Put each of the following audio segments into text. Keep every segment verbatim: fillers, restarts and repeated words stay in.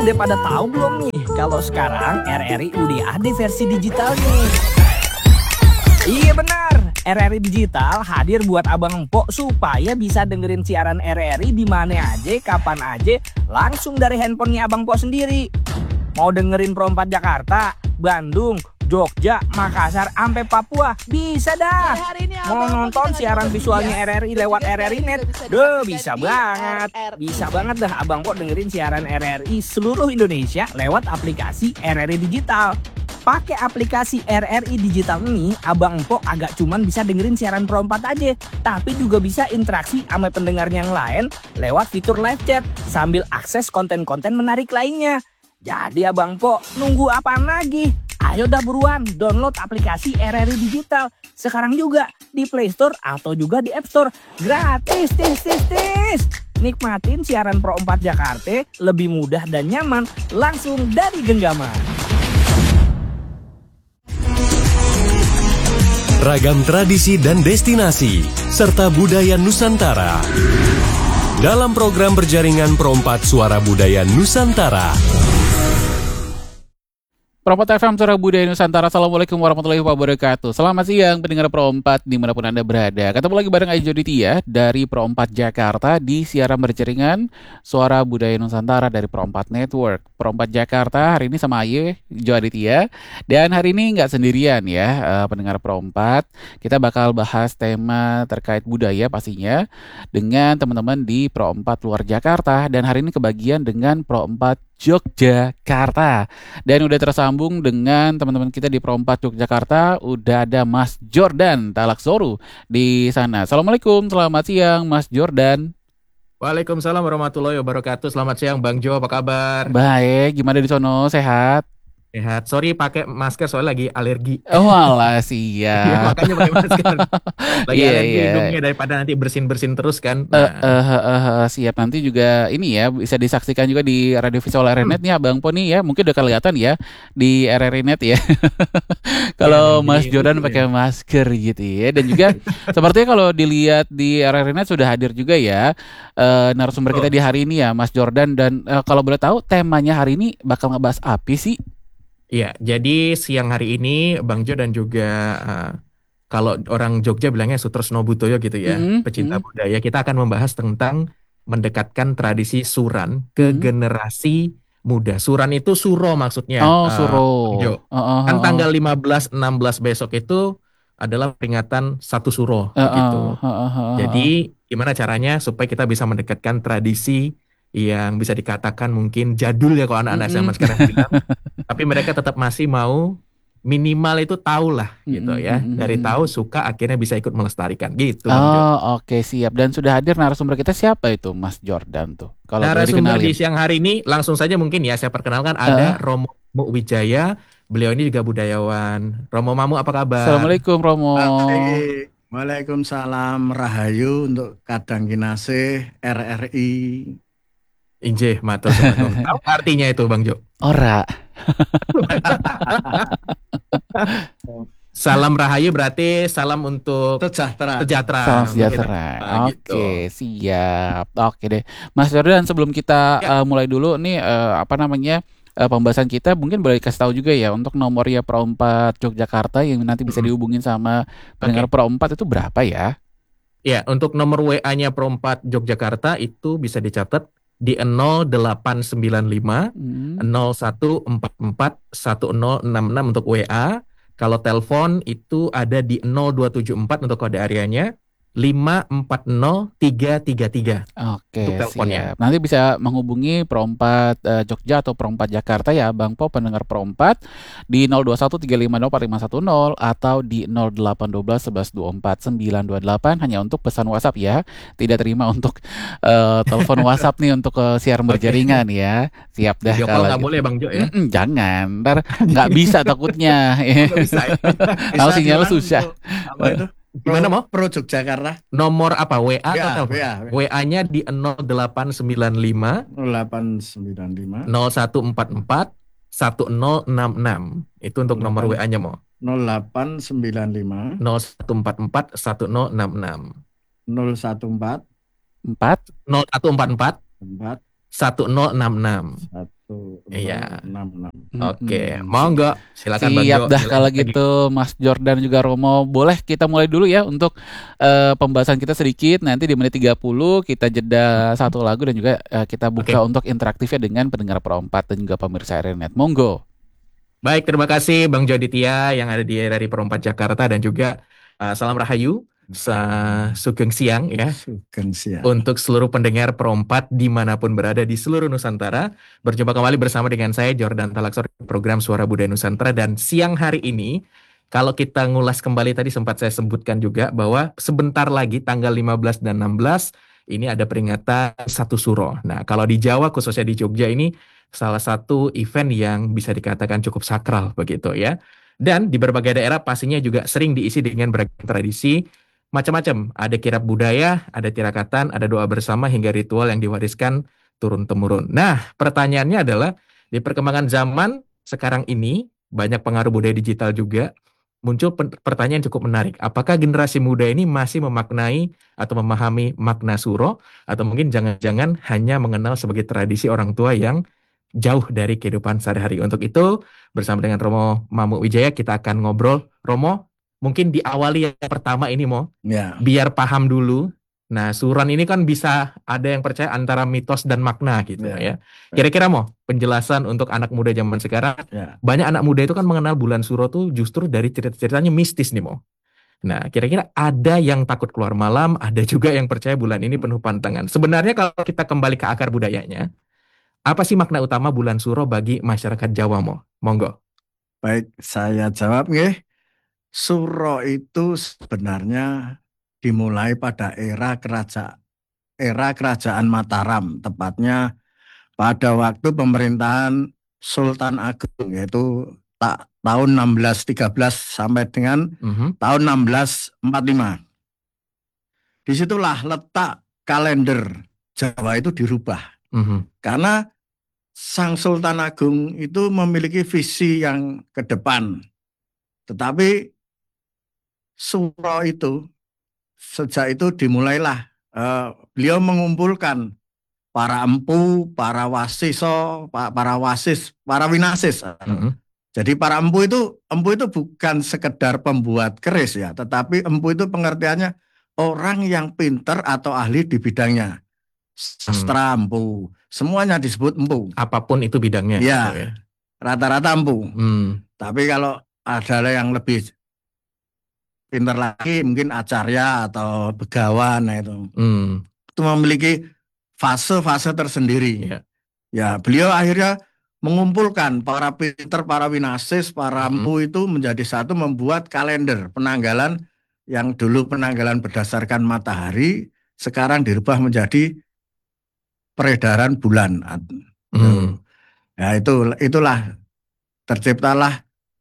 udah pada tahu belum nih kalau sekarang R R I udah ada versi digitalnya? Iya benar, R R I Digital hadir buat abang empok supaya bisa dengerin siaran R R I di mana aja, kapan aja, langsung dari handphonenya abang empok sendiri. Mau dengerin Pro empat Jakarta, Bandung, Jogja, Makassar, sampai Papua, bisa dah. Mau nonton siaran visualnya R R I lewat R R I Net, duh bisa banget. Bisa banget dah abang empok dengerin siaran R R I seluruh Indonesia lewat aplikasi R R I Digital. Pakai aplikasi R R I Digital ini, abang empok agak cuman bisa dengerin siaran Pro empat aja, tapi juga bisa interaksi sama pendengar yang lain lewat fitur live chat sambil akses konten-konten menarik lainnya. Jadi abang empok nunggu apaan lagi? Ayo dah buruan download aplikasi R R I Digital sekarang juga di Play Store atau juga di App Store. Gratis, tis, tis, tis. Nikmatin siaran Pro empat Jakarta lebih mudah dan nyaman langsung dari genggaman. Ragam tradisi dan destinasi, serta budaya Nusantara. Dalam program berjaringan Pro empat Suara Budaya Nusantara. Pro empat F M Suara Budaya Nusantara. Assalamualaikum warahmatullahi wabarakatuh. Selamat siang pendengar Pro empat dimanapun Anda berada. Ketemu lagi bareng Ayu Joditia dari Pro empat Jakarta di siaran berjaringan Suara Budaya Nusantara dari Pro empat Network. Pro empat Jakarta hari ini sama Ayu Joditia. Dan hari ini nggak sendirian ya uh, pendengar Pro empat. Kita bakal bahas tema terkait budaya pastinya dengan teman-teman di Pro empat luar Jakarta. Dan hari ini kebagian dengan Pro empat Yogyakarta. Dan udah tersambung dengan teman-teman kita di Pro empat Yogyakarta. Udah ada Mas Jordan Talaksoru di sana. Assalamualaikum, selamat siang Mas Jordan. Waalaikumsalam warahmatullahi wabarakatuh. Selamat siang Bang Jo, apa kabar? Baik, gimana di sono, sehat? Sehat. Sorry pakai masker soalnya lagi alergi. Oh alah siap. Ya, makanya pakai masker. Lagi Iya, alergi iya. hidungnya daripada nanti bersin-bersin terus kan. Eh, Nah, eh, eh, eh, eh, siap, nanti juga ini ya bisa disaksikan juga di radio visual R R I Net nih Abang Poni ya, mungkin udah kelihatan ya di R R I Net ya. Kalau Ya, Mas jadi Jordan itu pakai ya. masker gitu ya, dan juga sepertinya kalau dilihat di R R I Net sudah hadir juga ya eh, narasumber kita di hari ini ya Mas Jordan. Dan eh, kalau boleh tahu temanya hari ini bakal ngebahas apa sih? Iya, jadi siang hari ini Bang Jo dan juga eh, kalau orang Jogja bilangnya Sutresno Butoyo gitu ya, Mm-mm, pecinta mm, budaya, kita akan membahas tentang mendekatkan tradisi suran ke mm. generasi muda. Suran itu suro maksudnya, Oh eh, Suro. Bang Jo. Oh, oh, Kan oh, tanggal lima belas enam belas besok itu adalah peringatan satu suro oh. begitu. Oh, oh, oh, oh, oh. Jadi gimana caranya supaya kita bisa mendekatkan tradisi yang bisa dikatakan mungkin jadul ya kalau anak-anak Mm-mm. zaman sekarang bilang, tapi mereka tetap masih mau minimal itu tahu lah gitu ya. Mm-mm, Dari mm-mm. tahu suka akhirnya bisa ikut melestarikan gitu Bang Jo. Oh oke siap. Dan sudah hadir narasumber kita siapa itu Mas Jordan tuh? Kalau boleh Narasumber di dikenalin. siang hari ini langsung saja mungkin ya saya perkenalkan Eh, ada Romo Wijaya. Beliau ini juga budayawan. Romo Mamu apa kabar? Assalamualaikum Romo. Baik, Waalaikumsalam Rahayu untuk Kadang Kinasih R R I. Injih, matur suwun. Tahu artinya itu Bang Jo? Ora. Salam Rahayu berarti salam untuk Sejahtera. sejahtera. Salam untuk sejahtera. kita. Nah, gitu. Oke siap. Oke deh Mas Jordan, sebelum kita Ya. eh, mulai dulu nih eh, apa namanya eh, pembahasan kita, mungkin boleh kasih tahu juga ya untuk nomornya Pro empat Yogyakarta yang nanti bisa Mm-mm. dihubungin sama pendengar Oke. Pro empat itu berapa ya? Ya, untuk nomor W A-nya Pro empat Yogyakarta itu bisa dicatat di nol delapan sembilan lima Hmm. nol satu empat empat satu nol enam enam untuk W A. Kalau telepon itu ada di nol dua tujuh empat untuk kode areanya, lima empat nol tiga tiga tiga Oke, untuk teleponnya. siap. Nanti bisa menghubungi Pro empat eh, Jogja atau Pro empat Jakarta ya, Bang Po, pendengar Pro empat di nol dua satu tiga lima nol empat lima satu nol atau di nol delapan satu dua satu satu dua empat sembilan dua delapan, hanya untuk pesan WhatsApp ya. Tidak terima untuk eh, telepon WhatsApp nih untuk eh, siaran Oke. berjaringan ya. Siap dah Video call kalau nggak gitu. boleh Bang Jo ya? Mm-mm, jangan, ntar nggak bisa takutnya. Nggak bisa ya? Kalau Bisa sinyal diulang susah. untuk apa itu? Gimana mau? Pro Yogyakarta. Nomor apa? W A Ya, atau telepon? W A. W A-nya di nol delapan sembilan lima nol delapan sembilan lima nol satu empat empat satu nol enam enam. Itu untuk nomor W A-nya mau. nol delapan sembilan lima nol satu empat empat satu nol enam enam. nol satu empat Empat. nol satu empat empat empat satu nol enam enam. satu Iya. enam enam. Oke, Mm-mm. monggo. Silakan Bang Siap Jo. dah Silakan kalau lagi. gitu Mas Jordan juga Romo. Boleh kita mulai dulu ya untuk eh, pembahasan kita sedikit. Nanti di menit tiga puluh kita jeda satu lagu dan juga eh, kita buka Oke. untuk interaktifnya dengan pendengar Pro empat dan juga pemirsa R R Net. Monggo. Baik, terima kasih Bang Joditia yang ada di R R I Pro empat Jakarta dan juga uh, salam rahayu, sa sugeng siang ya Sugeng siang. untuk seluruh pendengar Pro empat dimanapun berada di seluruh Nusantara. Berjumpa kembali bersama dengan saya Jordan Talaksor di program Suara Budaya Nusantara, dan siang hari ini kalau kita ngulas kembali tadi sempat saya sebutkan juga bahwa sebentar lagi tanggal lima belas dan enam belas ini ada peringatan Satu Suro. Nah, kalau di Jawa khususnya di Jogja ini salah satu event yang bisa dikatakan cukup sakral begitu ya. Dan di berbagai daerah pastinya juga sering diisi dengan beragam tradisi macam-macam. Ada kirab budaya, ada tirakatan, ada doa bersama hingga ritual yang diwariskan turun-temurun. Nah, pertanyaannya adalah di perkembangan zaman sekarang ini banyak pengaruh budaya digital juga. Muncul pertanyaan cukup menarik. Apakah generasi muda ini masih memaknai atau memahami makna suro, atau mungkin jangan-jangan hanya mengenal sebagai tradisi orang tua yang jauh dari kehidupan sehari-hari. Untuk itu, bersama dengan Romo Mamuk Wijaya, kita akan ngobrol. Romo, mungkin diawali yang pertama ini, Mo, Ya. biar paham dulu. Nah, suran ini kan bisa ada yang percaya antara mitos dan makna gitu Ya. ya. Kira-kira, Mo, penjelasan untuk anak muda zaman sekarang. Ya. Banyak anak muda itu kan mengenal bulan suro tuh justru dari cerita-ceritanya mistis nih, Mo. Nah, kira-kira ada yang takut keluar malam, ada juga yang percaya bulan ini penuh pantangan. Sebenarnya kalau kita kembali ke akar budayanya, apa sih makna utama bulan suro bagi masyarakat Jawa, Mo? Monggo. Baik, saya jawab nggih. Suro itu sebenarnya dimulai pada era kerajaan era kerajaan Mataram, tepatnya pada waktu pemerintahan Sultan Agung, yaitu ta tahun enam belas tiga belas sampai dengan Mhm. tahun enam belas empat puluh lima. Disitulah letak kalender Jawa itu dirubah. Mhm. Karena Sang Sultan Agung itu memiliki visi yang ke depan. Tetapi suro itu, sejak itu dimulailah eh, beliau mengumpulkan para empu, para wasiso, pa- para wasis, para winasis. Mhm. Jadi para empu itu, empu itu bukan sekedar pembuat keris ya, tetapi empu itu pengertiannya orang yang pinter atau ahli di bidangnya. Sastra empu, semuanya disebut empu. Apapun itu bidangnya. Ya. gitu ya. Rata-rata empu. Hmm. Tapi kalau ada yang lebih pinter lagi, mungkin acarya atau begawan, nah itu. Hmm. Itu memiliki fase-fase tersendiri. Ya. Ya, beliau akhirnya mengumpulkan para pinter, para winasis, para Mhm. empu itu menjadi satu, membuat kalender penanggalan yang dulu penanggalan berdasarkan matahari, sekarang dirubah menjadi peredaran bulan. Hmm. Ya, itu itulah terciptalah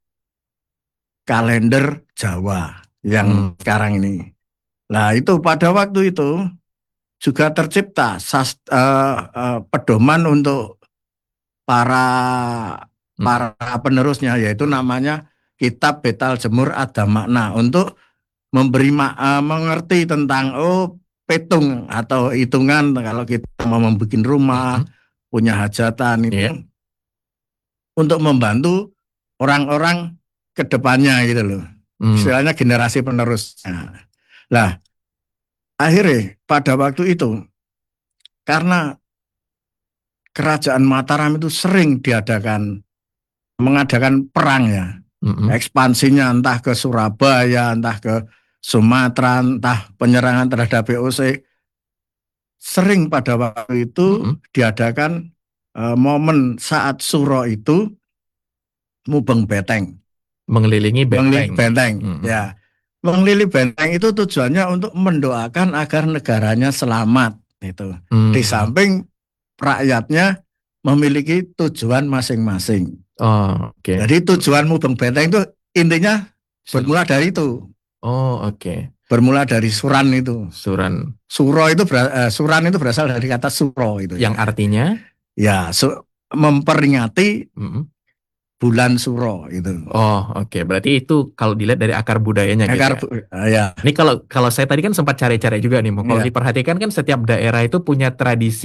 kalender Jawa yang Hmm. sekarang ini. Nah, itu pada waktu itu juga tercipta sas, eh, eh, pedoman untuk para Hmm. para penerusnya, yaitu namanya Kitab Betal Jemur Ada Makna, untuk memberi ma- eh, mengerti tentang oh petung atau hitungan kalau kita mau membuat rumah, Mhm. punya hajatan itu, Iya. untuk membantu orang-orang ke depannya gitu loh. Hmm. Istilahnya generasi penerusnya. Lah, akhirnya pada waktu itu karena kerajaan Mataram itu sering diadakan mengadakan perang ya. Mhm. Ekspansinya entah ke Surabaya, entah ke Sumatera, entah penyerangan terhadap V O C. Sering pada waktu itu Mhm. diadakan eh, momen saat suro itu mubeng beteng. Mengelilingi Mengelilingi benteng. benteng, Mhm. ya. Mengelilingi benteng itu tujuannya untuk mendoakan agar negaranya selamat itu. Hmm. Di samping rakyatnya memiliki tujuan masing-masing. Oh, oke. Jadi tujuan mubeng benteng itu intinya bermula dari itu. Oh, oke. Bermula dari suran itu. Suran Suro itu ber- eh, suran itu berasal dari kata suro itu. yang ya. artinya Ya, su- memperingati Mhm. bulan suro itu. Oh, oke. Berarti itu kalau dilihat dari akar budayanya gitu Akar ya. bu- eh, ya. Ini kalau kalau saya tadi kan sempat cari-cari juga nih, Mo. Kalau Iya. diperhatikan kan setiap daerah itu punya tradisi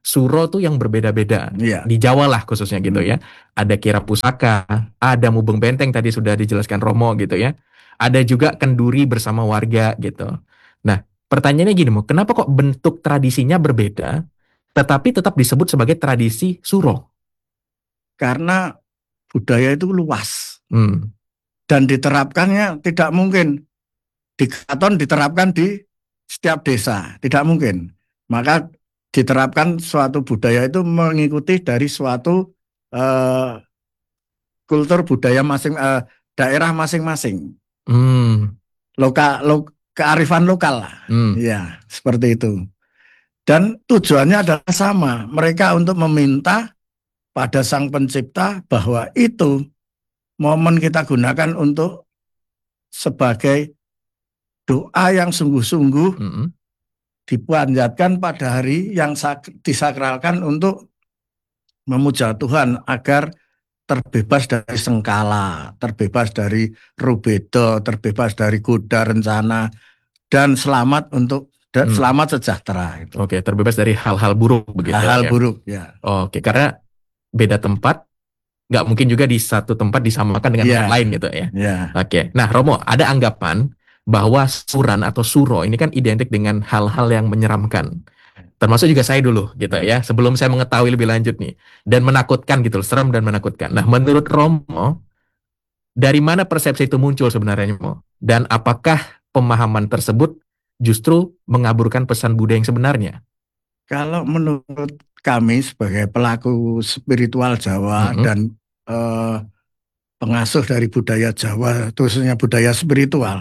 suro tuh yang berbeda-beda. Iya. Di Jawa lah khususnya gitu Hmm. ya. Ada kira pusaka, ada mubeng benteng tadi sudah dijelaskan Romo gitu ya. Ada juga kenduri bersama warga gitu. Nah, pertanyaannya gini, Mo, kenapa kok bentuk tradisinya berbeda, tetapi tetap disebut sebagai tradisi suro? Karena budaya itu luas Hmm. dan diterapkannya tidak mungkin di keraton diterapkan di setiap desa, tidak mungkin. Maka diterapkan suatu budaya itu mengikuti dari suatu eh, kultur budaya masing eh, daerah masing-masing, Hmm. lokal lo, kearifan lokal lah. Hmm. Ya, seperti itu. Dan tujuannya adalah sama, mereka untuk meminta pada Sang Pencipta bahwa itu momen kita gunakan untuk sebagai doa yang sungguh-sungguh Hmm. dipanjatkan pada hari yang sak- disakralkan untuk memuja Tuhan agar terbebas dari sengkala, terbebas dari rubedo, terbebas dari goda rencana, dan selamat untuk dan Hmm. selamat sejahtera itu. Oke, terbebas dari hal-hal buruk begitu. Hal-hal ya. buruk ya. Oke, karena beda tempat, nggak mungkin juga di satu tempat disamakan dengan Iya. tempat lain gitu ya. Ya. Oke, nah Romo, ada anggapan bahwa suran atau suro ini kan identik dengan hal-hal yang menyeramkan. Termasuk juga saya dulu gitu ya, sebelum saya mengetahui lebih lanjut nih. Dan menakutkan gitu, seram dan menakutkan. Nah, menurut Romo, dari mana persepsi itu muncul sebenarnya, Mo? Dan apakah pemahaman tersebut justru mengaburkan pesan Buddha yang sebenarnya? Kalau menurut kami sebagai pelaku spiritual Jawa Mhm. dan eh, pengasuh dari budaya Jawa, khususnya budaya spiritual,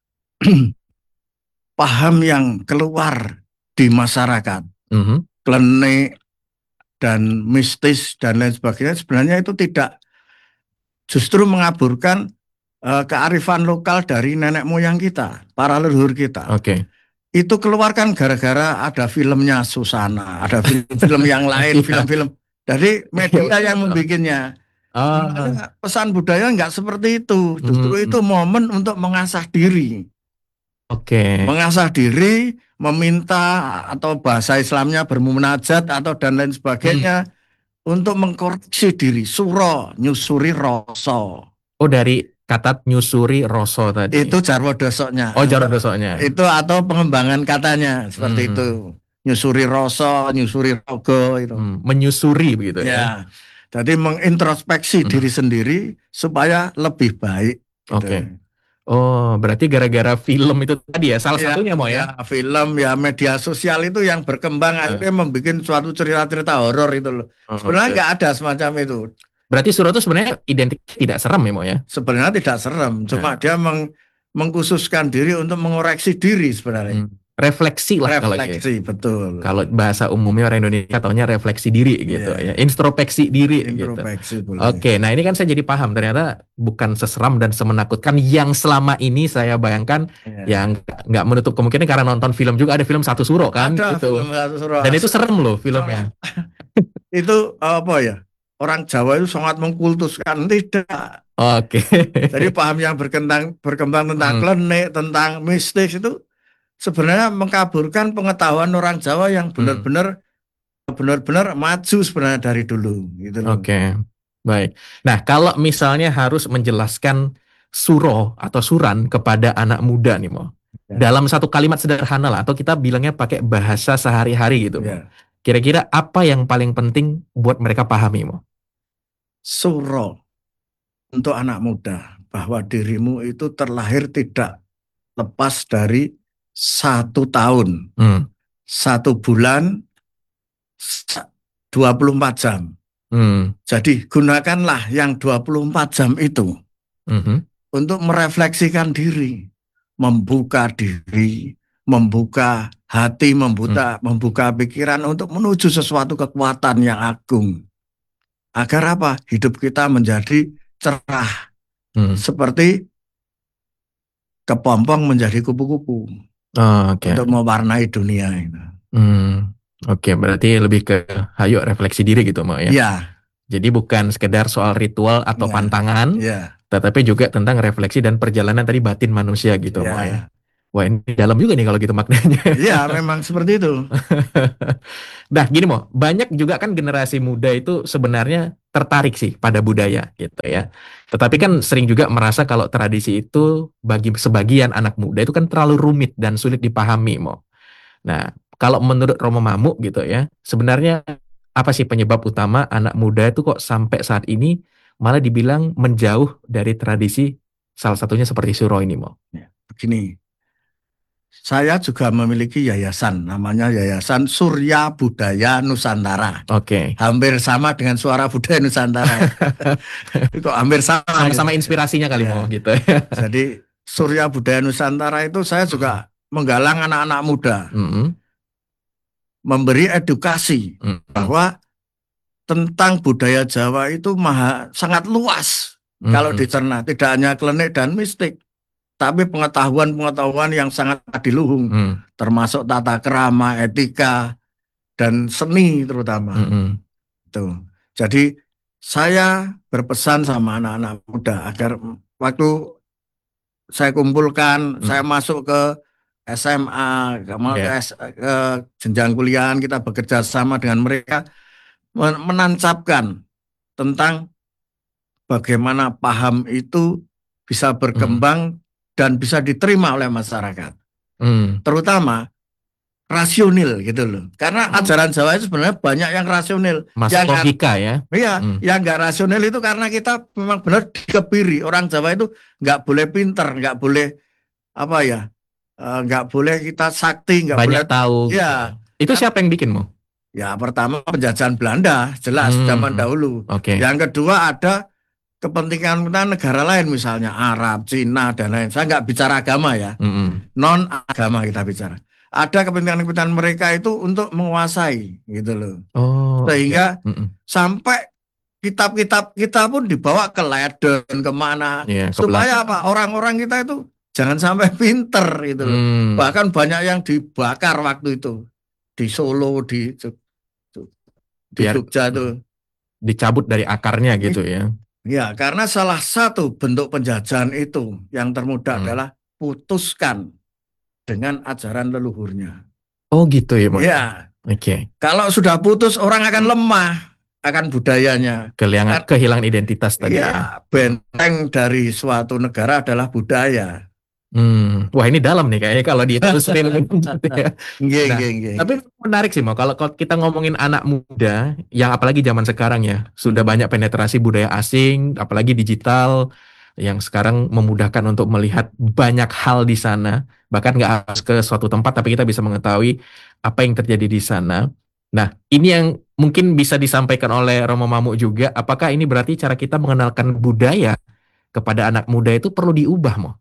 paham yang keluar di masyarakat, Mhm. klenik dan mistis dan lain sebagainya, sebenarnya itu tidak, justru mengaburkan eh, kearifan lokal dari nenek moyang kita, para leluhur kita. Oke. Itu keluarkan gara-gara ada filmnya Susana, ada film-film yang lain, film-film dari media yang membikinnya. Ah, Sebenarnya pesan budaya nggak seperti itu. Justru Hmm. itu momen untuk mengasah diri. oke. Mengasah diri, meminta atau bahasa Islamnya bermunajat atau dan lain sebagainya untuk mengkoreksi diri. Suro, nyusuri rasa. Oh, dari kata nyusuri roso tadi. Itu jarwo dosoknya. Oh, jarod dosoknya. Itu atau pengembangan katanya seperti Hmm. itu. Nyusuri rasa, nyusuri rogo itu. Hmm, menyusuri begitu ya. Ya. Jadi mengintrospeksi Hmm. diri sendiri supaya lebih baik. gitu. Oke. Oh, berarti gara-gara film itu tadi ya, salah Ya, satunya Mo ya. ya, film ya media sosial itu yang berkembang akhirnya membuat suatu cerita-cerita horor itu loh. Oh, Sebenarnya oke. nggak ada semacam itu. Berarti suro itu sebenarnya identik tidak seram ya Mo ya. Sebenarnya tidak serem, cuma dia meng- mengkhususkan diri untuk mengoreksi diri sebenarnya. Hmm. Refleksi lah kalau gitu. Refleksi, betul. Kalau bahasa umumnya orang Indonesia taunya refleksi diri gitu Iya. ya, introspeksi diri gitu. Introspeksi boleh. Oke, nah ini kan saya jadi paham ternyata bukan seseram dan semenakutkan yang selama ini saya bayangkan, Iya. yang nggak menutup kemungkinan karena nonton film juga ada film Satu Suro kan, Ada gitu. film Satu Suro. Dan itu serem loh filmnya. Itu apa ya? Orang Jawa itu sangat mengkultuskan, tidak. Oke. Jadi paham yang berkembang berkembang tentang Hmm. klenik, tentang mistis itu sebenarnya mengkaburkan pengetahuan orang Jawa yang Hmm. benar-benar benar-benar maju sebenarnya dari dulu gitu loh. Oke, baik. Nah, kalau misalnya harus menjelaskan suro atau suran kepada anak muda nih Mo, Ya. dalam satu kalimat sederhana lah, atau kita bilangnya pakai bahasa sehari-hari gitu Mo. Ya. Kira-kira apa yang paling penting buat mereka pahami Mo? Suro untuk anak muda bahwa dirimu itu terlahir tidak lepas dari satu tahun, Hmm. satu bulan, sa- dua puluh empat jam. Hmm. Jadi gunakanlah yang dua puluh empat jam itu Mhm. untuk merefleksikan diri, membuka diri, membuka hati, membuka, membuka pikiran untuk menuju sesuatu kekuatan yang agung. Agar apa? Hidup kita menjadi cerah, Hmm. seperti kepompong menjadi kupu-kupu Oh, oke. untuk mewarnai dunia itu. Hmm. Oke, berarti lebih ke hayo refleksi diri gitu Mo ya. Ya, Jadi bukan sekedar soal ritual atau Ya. pantangan, ya, tetapi juga tentang refleksi dan perjalanan tadi batin manusia gitu Mo ya. ya. Wah, ini dalam juga nih kalau gitu maknanya. Iya, memang seperti itu. Nah, gini Mo, banyak juga kan generasi muda itu sebenarnya tertarik sih pada budaya gitu ya. Tetapi kan sering juga merasa kalau tradisi itu bagi sebagian anak muda itu kan terlalu rumit dan sulit dipahami, Mo. Nah, kalau menurut Romo Mamuk gitu ya, sebenarnya apa sih penyebab utama anak muda itu kok sampai saat ini malah dibilang menjauh dari tradisi, salah satunya seperti Suro ini, Mo? Ya, begini, saya juga memiliki yayasan, namanya Yayasan Surya Budaya Nusantara. Oke. Hampir sama dengan Suara Budaya Nusantara. Kok hampir sama? Sama-sama gitu. inspirasinya kali, Ya. Mo, gitu ya. Jadi Surya Budaya Nusantara itu saya juga menggalang anak-anak muda, Mm-mm. memberi edukasi Mm-mm. bahwa tentang budaya Jawa itu maha sangat luas kalau Mm-mm. dicerna, tidak hanya klenik dan mistik, tapi pengetahuan-pengetahuan yang sangat adiluhung, Mm. termasuk tata krama, etika, dan seni terutama. Mm-mm. Tuh. Jadi saya berpesan sama anak-anak muda agar waktu saya kumpulkan, Mm. saya masuk ke S M A, ke, Yeah. S- ke jenjang kuliahan, kita bekerja sama dengan mereka, men- menancapkan tentang bagaimana paham itu bisa berkembang dan bisa diterima oleh masyarakat, Mm. terutama rasional gitu loh. Karena ajaran Jawa itu sebenarnya banyak yang rasional, Masuk yang nggak- logika ya. iya, Hmm. yang nggak rasional itu karena kita memang benar dikebiri. Orang Jawa itu nggak boleh pinter, nggak boleh apa ya, eh, nggak boleh kita sakti, nggak boleh. Banyak tahu. Iya. Itu siapa yang bikin, Mo? Ya pertama penjajahan Belanda, jelas Hmm. zaman dahulu. Oke. Yang kedua ada kepentingan kita negara lain, misalnya Arab, Cina, dan lain. Saya nggak bicara agama ya, Mm-mm. non agama kita bicara. Ada kepentingan-kepentingan mereka itu untuk menguasai, gitu loh. Oh. Sehingga oke. Mm-mm. sampai kitab-kitab kita pun dibawa ke Leiden, kemana, Iya, ke supaya apa? Orang-orang kita itu jangan sampai pinter, gitu loh. Hmm. Bahkan banyak yang dibakar waktu itu di Solo, di di Biar- Jogja tuh. Dicabut dari akarnya gitu ya. Ya, karena salah satu bentuk penjajahan itu yang termudah Hmm. adalah putuskan dengan ajaran leluhurnya. Oh gitu ya, Mo. Ya, Oke. kalau sudah putus orang akan lemah akan budayanya. Kehilangan kehilangan identitas tadi ya. Ya, benteng dari suatu negara adalah budaya. Hmm. Wah, ini dalam nih kayaknya kalau ditelusurin gitu ya. Nggih, Nah, nggih, nggih. Tapi menarik sih, Mo. Kalau kalau kita ngomongin anak muda, yang apalagi zaman sekarang ya, sudah banyak penetrasi budaya asing, apalagi digital, yang sekarang memudahkan untuk melihat banyak hal di sana. Bahkan nggak harus ke suatu tempat, tapi kita bisa mengetahui apa yang terjadi di sana. Nah, ini yang mungkin bisa disampaikan oleh Romo Mamuk juga. Apakah ini berarti cara kita mengenalkan budaya kepada anak muda itu perlu diubah, Mo?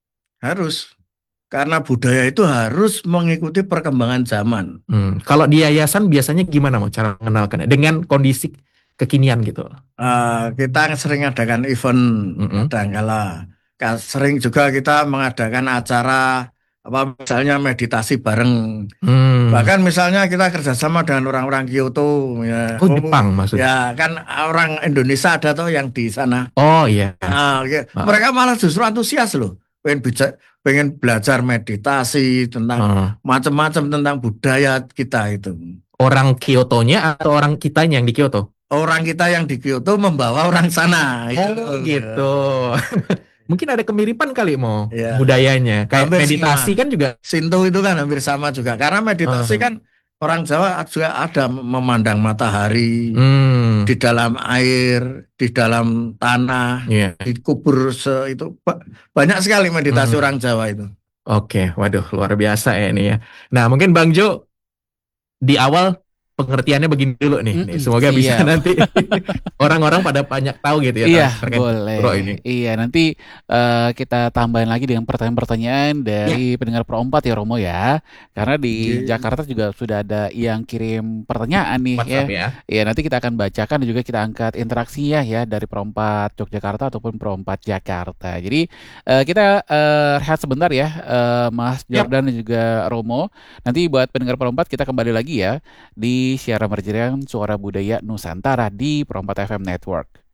Harus. Karena budaya itu harus mengikuti perkembangan zaman. Hmm. Kalau di yayasan biasanya gimana, Mo, cara mengenalkannya? Dengan kondisi kekinian gitu. Eh, kita sering adakan event, Mm-mm. kadangkala Ka- sering juga kita mengadakan acara apa misalnya meditasi bareng. Hmm. Bahkan misalnya kita kerjasama dengan orang-orang Kyoto ya. Oh, Jepang maksudnya. Ya kan orang Indonesia ada tuh yang di sana. Oh iya. Nah, ya, Ah. mereka malah justru antusias loh, pengen bica- pengen belajar meditasi tentang Ah. macam-macam tentang budaya kita itu. Orang Kyoto-nya atau orang kitanya yang di Kyoto? Orang kita yang di Kyoto membawa orang sana. Oh gitu. Mungkin ada kemiripan kali, Mo, Ya. budayanya. Kayak Hampir meditasi semua. kan juga. Sinto itu kan hampir sama juga. Karena meditasi Uh-huh. kan orang Jawa juga ada memandang matahari Hmm. di dalam air, di dalam tanah, Iya. dikubur se itu Ba- banyak sekali meditasi Hmm. orang Jawa itu. Oke, waduh, luar biasa ya ini ya. Nah, mungkin Bang Jo di awal pengertiannya begini dulu nih. Nih, Mm-mm, semoga bisa siap. nanti orang-orang pada banyak tahu gitu ya. Iya, terkait boleh. Pro ini. Iya, nanti eh, kita tambahin lagi dengan pertanyaan-pertanyaan dari pendengar Pro empat ya, Romo ya. Karena di Oke. Jakarta juga sudah ada yang kirim pertanyaan nih ya. WhatsApp ya. Iya, nanti kita akan bacakan dan juga kita angkat interaksinya ya dari Pro empat Yogyakarta ataupun Pro empat Jakarta. Jadi eh, kita eh, rehat sebentar ya, eh, Mas Yap. Jordan dan juga Romo. Nanti buat pendengar Pro empat kita kembali lagi ya di siaran berjaringan Suara Budaya Nusantara di Pro empat F M Network.